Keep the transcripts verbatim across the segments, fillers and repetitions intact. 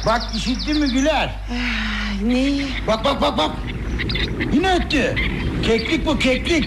Bak işittin mi Güler? Ne? Bak bak bak bak. Yine öttü. Keklik bu, keklik.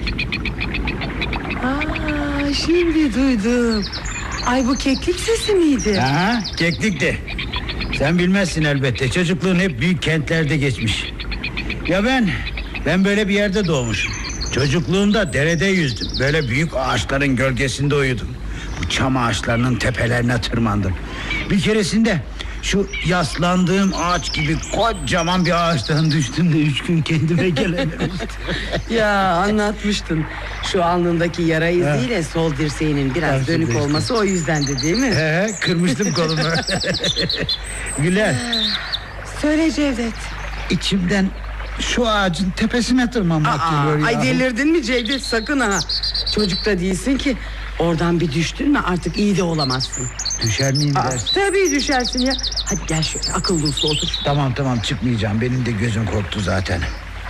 Aa, şimdi duydum. Ay, bu keklik sesi miydi? Aha, keklikti. Sen bilmezsin elbette. Çocukluğun hep büyük kentlerde geçmiş. Ya ben, ben böyle bir yerde doğmuşum. Çocukluğumda derede yüzdüm. Böyle büyük ağaçların gölgesinde uyudum. Bu çam ağaçlarının tepelerine tırmandım. Bir keresinde şu yaslandığım ağaç gibi kocaman bir ağaçtan düştüm de üç gün kendime gelememiştim. Ya anlatmıştın. Şu alnındaki yara iziyle sol dirseğinin biraz Karşıda dönük işte. olması o yüzdendi değil mi? He, kırmıştım kolumu. Güler. Söyle Cevdet. İçimden şu ağacın tepesine tırmanmak Aa, geliyor ya. ay delirdin mi Cevdet, sakın ha. Çocuk da değilsin ki. Oradan bir düştün mü artık iyi de olamazsın. Düşer miyim Aa, dersin? tabii düşersin ya. Hadi gel şöyle akıllı uslu otur. Tamam tamam, çıkmayacağım. Benim de gözüm korktu zaten.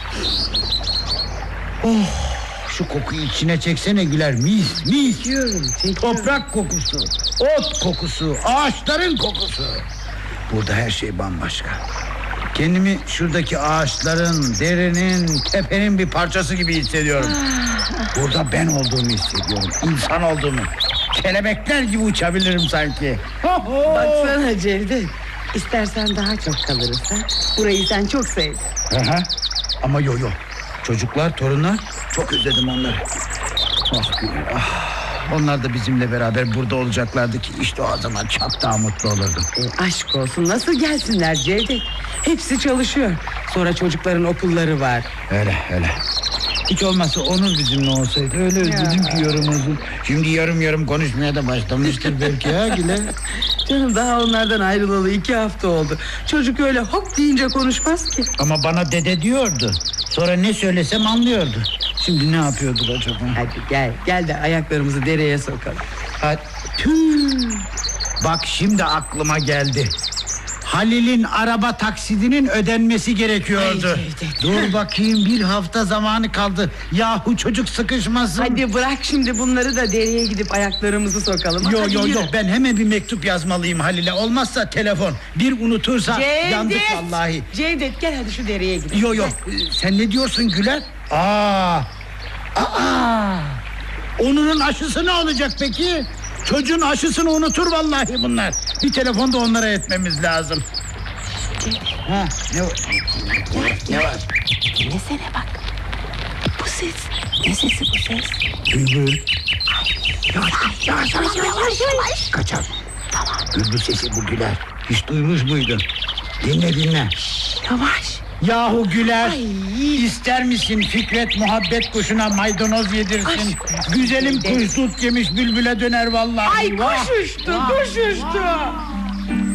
Oh, şu kokuyu içine çeksene Güler. Mis mis. Çekiyorum, çekiyorum. Toprak kokusu, ot kokusu, ağaçların kokusu. Burada her şey bambaşka. Kendimi şuradaki ağaçların, derenin, tepenin bir parçası gibi hissediyorum. Burada ben olduğumu hissediyorum. İnsan olduğumu. Kelebekler gibi uçabilirim sanki. Baksana Cevdet. İstersen daha çok kalırız ha. Burayı sen çok sevdin. Aha. Ama yo yo. Çocuklar, torunlar, çok özledim onları. Ah Güler, ah. Onlar da bizimle beraber burada olacaklardı ki işte o zaman çok daha mutlu olurdum. E, aşk olsun, nasıl gelsinler Cevdet? Hepsi çalışıyor. Sonra çocukların okulları var. Öyle öyle. Hiç olmazsa Onur bizimle olsaydı. Öyle özledim ki yorumunuzu. Şimdi yarım yarım konuşmaya da başlamıştır belki ha Güler. Canım, daha onlardan ayrılalı iki hafta oldu. Çocuk öyle hop deyince konuşmaz ki. Ama bana dede diyordu. Sonra ne söylesem anlıyordu. Şimdi ne yapıyordur acaba? Hadi gel, gel de ayaklarımızı dereye sokalım. Ha, tüh. Bak şimdi aklıma geldi. Halil'in araba taksidinin ödenmesi gerekiyordu. Ay, Cevdet. Dur bakayım, bir hafta zamanı kaldı. Yahu çocuk sıkışmasın. Hadi bırak şimdi bunları da dereye gidip ayaklarımızı sokalım. Yo Hadi yo yürü. yo, ben hemen bir mektup yazmalıyım Halil'e. Olmazsa telefon. Bir unutursa Cevdet! yandık vallahi. Cevdet gel hadi şu dereye gidelim. Yo yo, sen ne diyorsun Güler? Aa, aa. Onur'un aşısı ne olacak peki? Çocuğun aşısını unutur vallahi bunlar. Bir telefonda onlara etmemiz lazım. Ha, ne var? Ne var? Dinlesene bak. Bu ses. Ne sesi bu ses? Bülbül. Yavaş yavaş yavaş yavaş yavaş. Kaçar. Tamam. Bülbül sesi bu Güler. Hiç duymuş muydun? Dinle dinle. Yavaş. Yahu Güler, Ay. ister misin Fikret muhabbet kuşuna maydanoz yedirsin? Güzelim kuş tut yemiş bülbüle döner vallahi. Ay kuş uçtu, kuş uçtu.